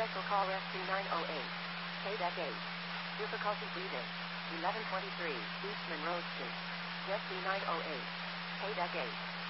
Special call SC908. KDEC 8. Difficulty breathing. 1123 East Monroe Street. SC908. KDEC 8.